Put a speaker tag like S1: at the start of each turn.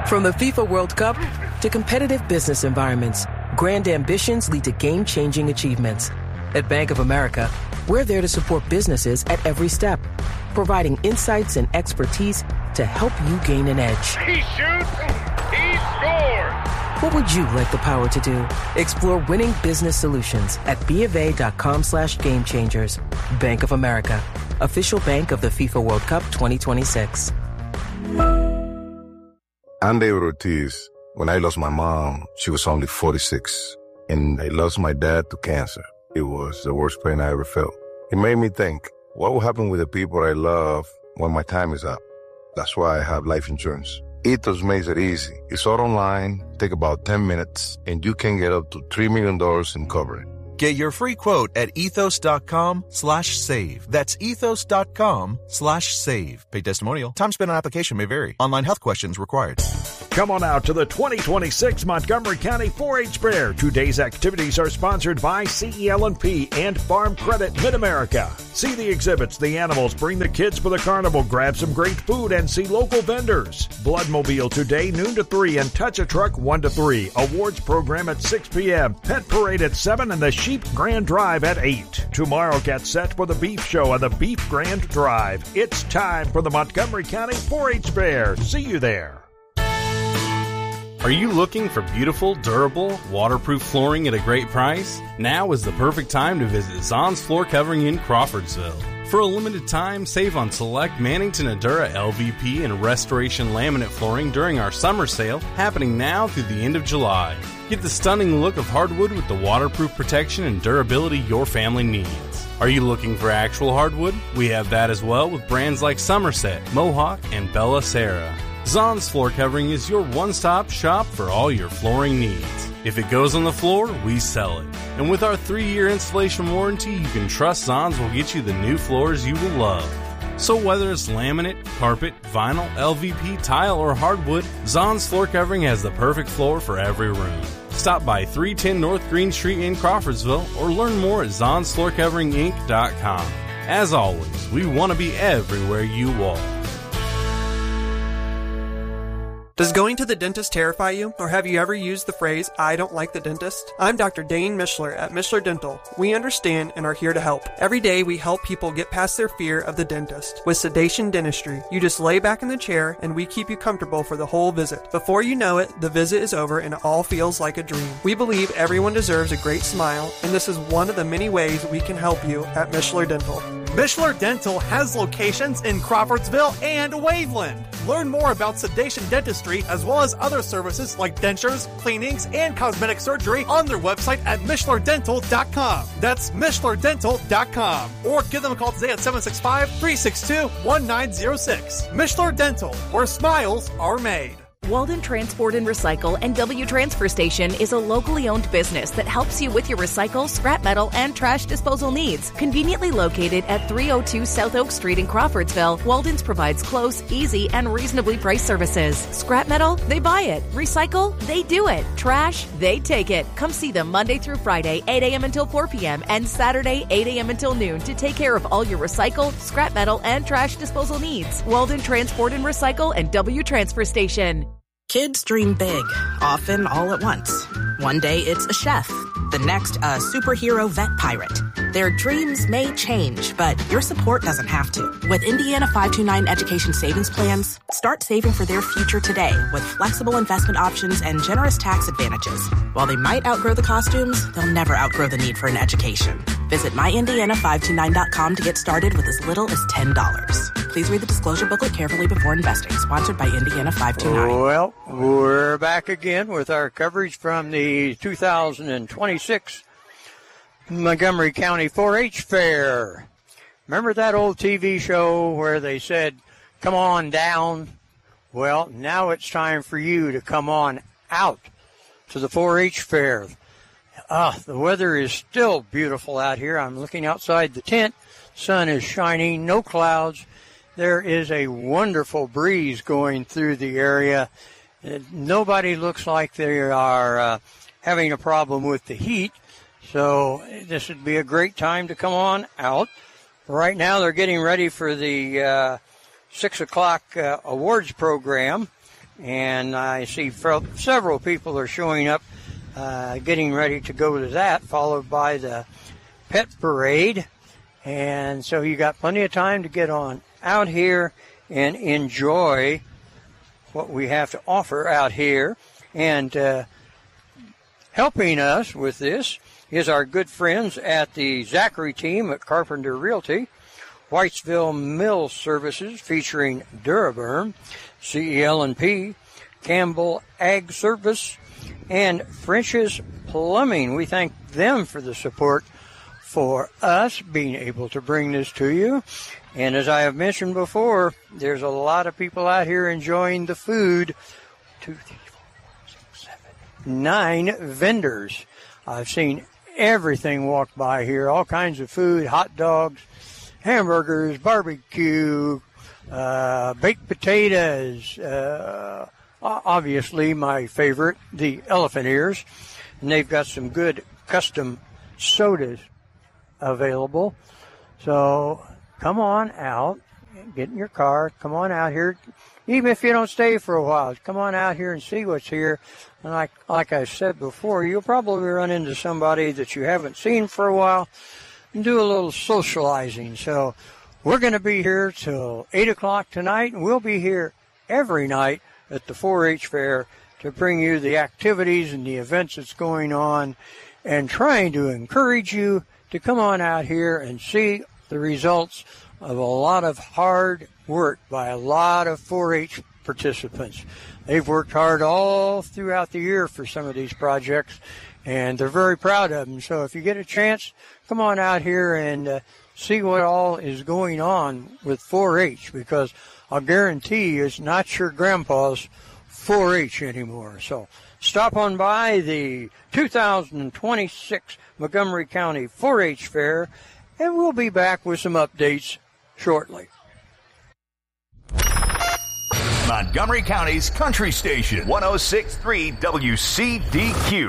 S1: From the FIFA World Cup to competitive business environments, grand ambitions lead to game-changing achievements. At Bank of America, we're there to support businesses at every step, providing insights and expertise to help you gain an edge.
S2: He shoots, he scores!
S1: What would you like the power to do? Explore winning business solutions at BofA.com/gamechangers. Bank of America, official bank of the FIFA World Cup 2026.
S3: I'm David Ortiz. When I lost my mom, she was only 46. And I lost my dad to cancer. It was the worst pain I ever felt. It made me think, what will happen with the people I love when my time is up? That's why I have life insurance. Ethos makes it easy. It's all online, take about 10 minutes, and you can get up to $3 million in coverage.
S4: Get your free quote at ethos.com/save. That's ethos.com/save. Paid testimonial. Time spent on application may vary. Online health questions required.
S5: Come on out to the 2026 Montgomery County 4-H Fair. Today's activities are sponsored by CEL&P and Farm Credit Mid-America. See the exhibits, the animals, bring the kids for the carnival, grab some great food, and see local vendors. Bloodmobile today, noon to 3, and Touch a Truck 1 to 3. Awards program at 6 p.m. Pet Parade at 7, and the Sheep Grand Drive at 8. Tomorrow, get set for the Beef Show and the Beef Grand Drive. It's time for the Montgomery County 4-H Fair. See you there.
S6: Are you looking for beautiful, durable, waterproof flooring at a great price? Now is the perfect time to visit Zahn's Floor Covering in Crawfordsville. For a limited time, save on select Mannington Endura LVP and Restoration Laminate flooring during our summer sale, happening now through the end of July. Get the stunning look of hardwood with the waterproof protection and durability your family needs. Are you looking for actual hardwood? We have that as well with brands like Somerset, Mohawk, and Bella Sera. Zahn's Floor Covering is your one-stop shop for all your flooring needs. If it goes on the floor, we sell it. And with our 3-year installation warranty, you can trust Zahn's will get you the new floors you will love. So whether it's laminate, carpet, vinyl, LVP, tile, or hardwood, Zahn's Floor Covering has the perfect floor for every room. Stop by 310 North Green Street in Crawfordsville or learn more at Zahn'sFloorCoveringInc.com. As always, we want to be everywhere you walk.
S7: Does going to the dentist terrify you? Or have you ever used the phrase, I don't like the dentist? I'm Dr. Dane Mishler at Mishler Dental. We understand and are here to help. Every day we help people get past their fear of the dentist. With sedation dentistry, you just lay back in the chair and we keep you comfortable for the whole visit. Before you know it, the visit is over and it all feels like a dream. We believe everyone deserves a great smile, and this is one of the many ways we can help you at Mishler Dental.
S8: Mishler Dental has locations in Crawfordsville and Waveland. Learn more about sedation dentistry as well as other services like dentures, cleanings, and cosmetic surgery on their website at MishlerDental.com. That's MishlerDental.com. Or give them a call today at 765-362-1906. Mishler Dental, where smiles are made.
S9: Walden Transport and Recycle and W Transfer Station is a locally owned business that helps you with your recycle, scrap metal, and trash disposal needs. Conveniently located at 302 South Oak Street in Crawfordsville, Walden's provides close, easy, and reasonably priced services. Scrap metal? They buy it. Recycle? They do it. Trash? They take it. Come see them Monday through Friday, 8 a.m. until 4 p.m. and Saturday, 8 a.m. until noon to take care of all your recycle, scrap metal, and trash disposal needs. Walden Transport and Recycle and W Transfer Station.
S10: Kids dream big, often all at once. One day it's a chef, the next a superhero vet pirate. Their dreams may change, but your support doesn't have to. With Indiana 529 Education Savings Plans, start saving for their future today with flexible investment options and generous tax advantages. While they might outgrow the costumes, they'll never outgrow the need for an education. Visit myindiana529.com to get started with as little as $10. Please read the disclosure booklet carefully before investing. Sponsored by Indiana 529.
S11: Well, we're back again with our coverage from the 2026 Montgomery County 4-H Fair. Remember that old TV show where they said, come on down? Well, now it's time for you to come on out to the 4-H Fair. The weather is still beautiful out here. I'm looking outside the tent. Sun is shining, no clouds. There is a wonderful breeze going through the area. Nobody looks like they are having a problem with the heat. So this would be a great time to come on out. Right now they're getting ready for the 6 o'clock awards program. And I see several people are showing up, getting ready to go to that, followed by the pet parade. And so you got plenty of time to get on out here and enjoy what we have to offer out here. And helping us with this is our good friends at the Zachary team at Carpenter Realty, Whitesville Mill Services featuring Duraburn, CEL&P, Campbell Ag Service, and French's Plumbing. We thank them for the support for us being able to bring this to you. And as I have mentioned before, there's a lot of people out here enjoying the food. 2, 3, 4, 5, 6, 7, 9 vendors. I've seen everything walk by here, all kinds of food, hot dogs, hamburgers, barbecue, baked potatoes, obviously my favorite, the elephant ears. And they've got some good custom sodas available. So come on out, get in your car, come on out here. Even if you don't stay for a while, come on out here and see what's here. And like I said before, you'll probably run into somebody that you haven't seen for a while and do a little socializing. So we're going to be here till 8 o'clock tonight, and we'll be here every night at the 4-H Fair to bring you the activities and the events that's going on and trying to encourage you to come on out here and see the results of a lot of hard work by a lot of 4-H participants. They've worked hard all throughout the year for some of these projects, and they're very proud of them. So if you get a chance, come on out here and see what all is going on with 4-H, because I'll guarantee you it's not your grandpa's 4-H anymore. So stop on by the 2026 Montgomery County 4-H Fair, and we'll be back with some updates shortly.
S12: Montgomery County's Country Station, 106.3 WCDQ.